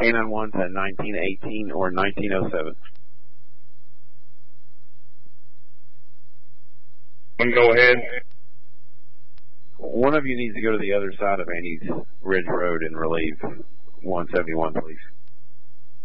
K91's at 1918 or 1907. Go ahead. One of you needs to go to the other side of Annie's Ridge Road and relieve 171, please.